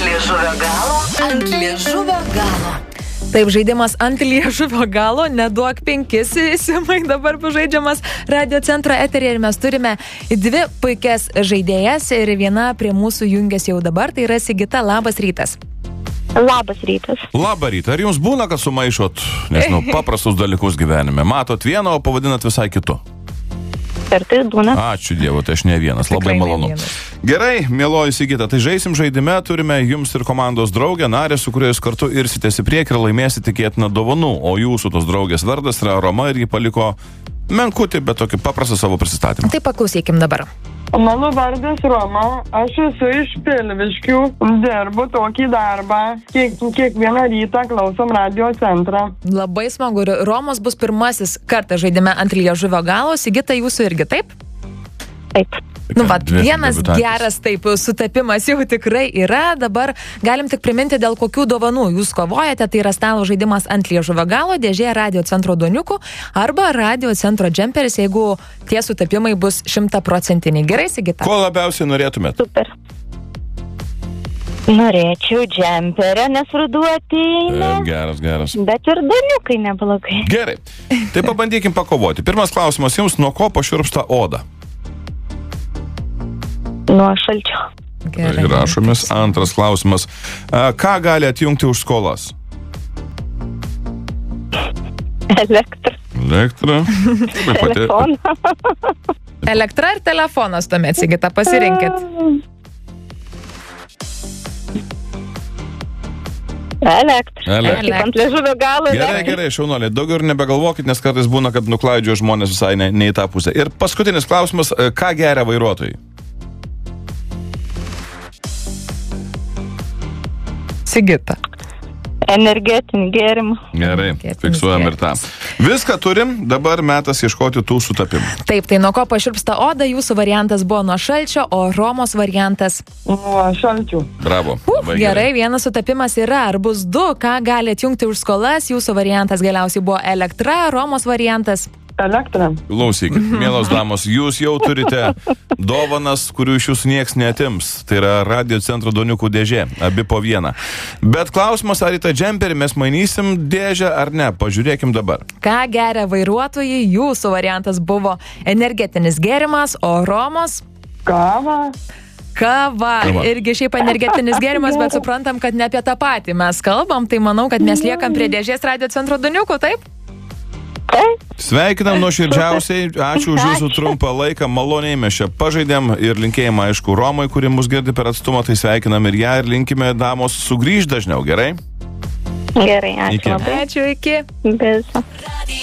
liežuvio galo. Ant liežuvio galo. Taip, žaidimas ant liežuvio galo, neduok 5, Simai dabar pažaidžiamas Radio Centro eteryje ir mes turime 2 puikias žaidėjas ir viena prie mūsų jungiasi jau dabar, tai yra Sigita, labas rytas. Labas rytas. Labą rytą. Ar jums būna, kad sumaišot, nežinau, paprastus dalykus gyvenime? Matot vieną, o pavadinat visai kitu? Kartais būna. Ačiū Dievu, tai aš ne vienas, labai Tikrai ne malonu. vienas. Gerai, mieloji Sigita, tai žaisim žaidime, turime jums ir komandos draugę, narę, su kuria jūs kartu irsitės į priekį ir laimėsite tikėtiną dovanų, o jūsų tos draugės vardas yra Roma ir ji paliko menkutį, bet tokį paprastą savo prisistatymą. Tai paklausykim dabar. Mano vardas Roma, aš esu iš Pilviškių, dirbu tokį darbą, kiekvieną rytą klausom Radio Centrą. Labai smagu ir Romos bus pirmasis kartas žaidime ant liežuvio galo, Sigita jūsų irgi, taip? Taip. Nu, va, Dvi vienas debiutantės. geras taip sutapimas jau tikrai yra. Dabar galim tik priminti, dėl kokių dovanų jūs kovojate. Tai yra stalo žaidimas ant liežuvio galo, dėžė Radio Centro duoniukų arba Radio Centro džemperis, jeigu tie sutapimai bus 100%. Gerai, Sigita? Ko labiausiai norėtumėt? Super. Norėčiau džemperio, nes ruduo ateina. Geras. Bet ir duoniukai neblogai. Gerai, tai pabandykim pakovoti. Pirmas klausimas jums, nuo ko pašiurpsta oda? Nuo šalčio. Gerai. Rašomės. Antras klausimas. Ką gali atjungti už skolas? Elektra. Elektra. Telefoną. Elektra ir telefonas tuomet, Sigita, pasirinkit. Elektra. Elektra. Kaip ant liežuvio galo. Gerai, šaunuoliai, daugiau ir nebegalvokit, nes kartais būna, kad nuklaidžioja žmonės visai ne į tą pusę. Ir paskutinis klausimas, ką geria vairuotojai? Sigita. Energetinį gėrimą. Gerai, fiksuojam ir tą. Viską turim, dabar metas ieškoti tų sutapimų. Taip, tai nuo ko pašiurpsta oda, jūsų variantas buvo nuo šalčio, o Romos variantas... Nuo šalčių. Bravo. Labai Gerai, vienas sutapimas yra, ar bus 2, ką gali atjungti už skolas, jūsų variantas galiausiai buvo elektra, Romos variantas... Elektra. Klausykit, mielos damos, jūs jau turite dovanas, kurių iš jūsų nieks neatims. Tai yra Radio Centro duoniukų dėžė, abi po vieną. Bet klausimas, ar į tą džemperį mes mainysim dėžę ar ne, pažiūrėkim dabar. Ką geria vairuotojai, jūsų variantas buvo energetinis gėrimas, o Romos... Kava. Kava. Irgi šiaip energetinis gėrimas, bet suprantam, kad ne apie tą patį mes kalbam, tai manau, kad mes liekam prie dėžės Radio Centro duoniukų, taip? Sveikinam nuoširdžiausiai, ačiū už jūsų trumpą laiką, maloniai mes čia pažaidėm ir linkėjimą, aišku, Romai, kuri mus girdi per atstumą, tai sveikinam ir ją ir linkime, damos, sugrįžt dažniau, gerai? Gerai, ačiū Iki. labai. Ačiū, iki. Viso.